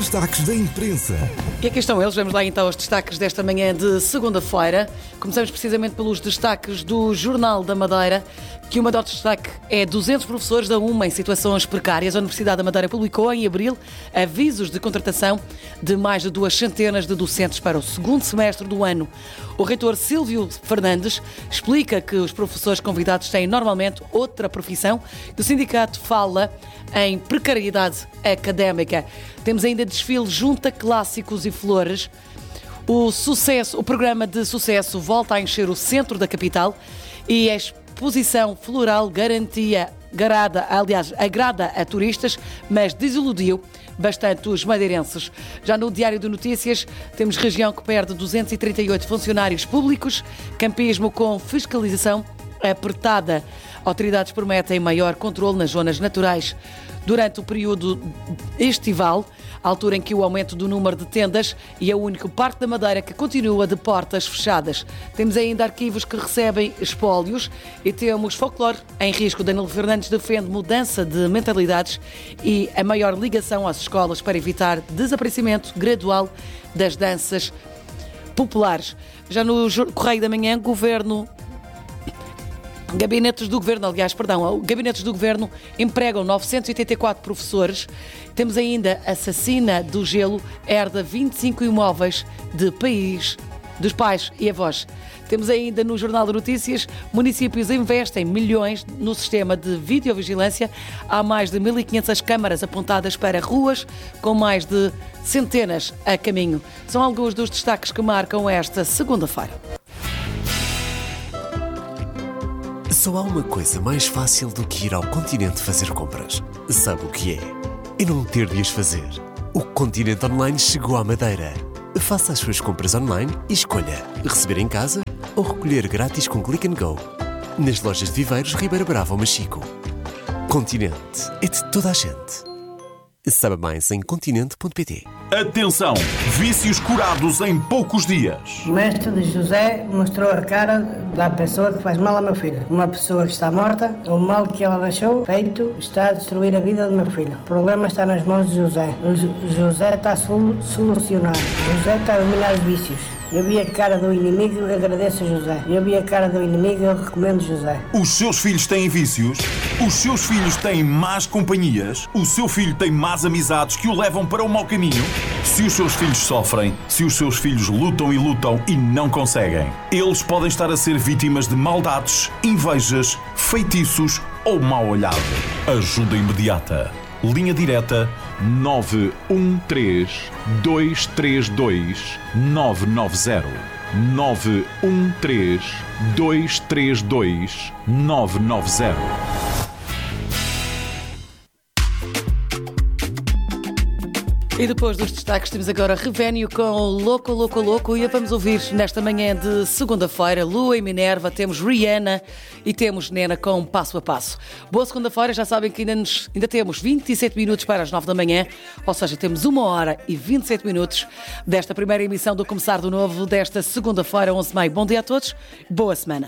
destaques da imprensa. E aqui estão eles, vamos lá então aos destaques desta manhã de segunda-feira. Começamos precisamente pelos destaques do Jornal da Madeira, que uma dota de destaque é 200 professores da UMA em situações precárias. A Universidade da Madeira publicou em abril avisos de contratação de mais de 200 de docentes para o segundo semestre do ano. O reitor Silvio Fernandes explica que os professores convidados têm normalmente outra profissão. O sindicato fala em precariedade académica. Temos ainda desfile junto a clássicos e flores. O programa de sucesso volta a encher o centro da capital e a exposição floral agrada a turistas, mas desiludiu bastante os madeirenses. Já no Diário de Notícias, temos região que perde 238 funcionários públicos, campismo com fiscalização apertada. Autoridades prometem maior controle nas zonas naturais. Durante o período estival, a altura em que o aumento do número de tendas e é o único Parque da Madeira que continua de portas fechadas. Temos ainda arquivos que recebem espólios e temos folclore em risco. Danilo Fernandes defende mudança de mentalidades e a maior ligação às escolas para evitar desaparecimento gradual das danças populares. Já no Correio da Manhã, Gabinetes do Governo empregam 984 professores. Temos ainda assassina do gelo, herda 25 imóveis dos pais e avós. Temos ainda no Jornal de Notícias, municípios investem milhões no sistema de videovigilância. Há mais de 1.500 câmaras apontadas para ruas, com mais de centenas a caminho. São alguns dos destaques que marcam esta segunda-feira. Só há uma coisa mais fácil do que ir ao Continente fazer compras. Sabe o que é? É não ter de as fazer. O Continente Online chegou à Madeira. Faça as suas compras online e escolha receber em casa ou recolher grátis com Click and Go. Nas lojas de Viveiros, Ribeira Brava ou Machico. Continente é de toda a gente. Saiba mais em continente.pt. Atenção! Vícios curados em poucos dias. O mestre de José mostrou a cara da pessoa que faz mal ao meu filho. Uma pessoa que está morta, o mal que ela deixou feito está a destruir a vida do meu filho. O problema está nas mãos de José. O José está a solucionar. José está a eliminar os vícios. Eu vi a cara do inimigo, eu agradeço a José. Eu vi a cara do inimigo, eu recomendo José. Os seus filhos têm vícios? Os seus filhos têm más companhias? O seu filho tem más amizades que o levam para o mau caminho? Se os seus filhos sofrem, se os seus filhos lutam e não conseguem, eles podem estar a ser vítimas de maldades, invejas, feitiços ou mau olhado. Ajuda imediata. Linha direta 913 232 990. 913 232 990. E depois dos destaques temos agora Revénio com Louco, Louco, Louco e vamos ouvir nesta manhã de segunda-feira Lua e Minerva, temos Rihanna e temos Nena com Passo a Passo. Boa segunda-feira, já sabem que ainda temos 27 minutos para as 9 da manhã, ou seja, temos 1 hora e 27 minutos desta primeira emissão do Começar do Novo desta segunda-feira, 11 de maio. Bom dia a todos, boa semana.